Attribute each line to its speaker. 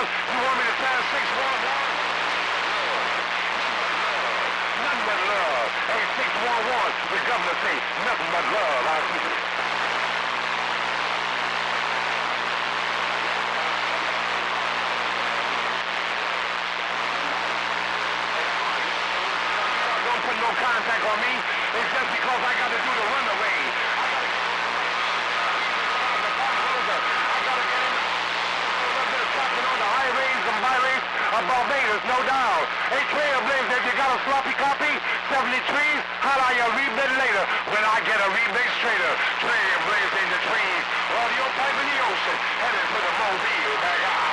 Speaker 1: You want me to tell 611? Nothing but love. Hey, 611, the governor say nothing but love. Don't put no contact on me. It's just because I got to do the runaway. I got to get in a little bit of traffic on the highways and byways of Barbados, no doubt. Hey, Trailblazer, if you got a sloppy copy, 73s, holla your rebate later when I get a rebate straighter. Trailblazer in the trees, audio pipe in the ocean, headed for the Mobile back out.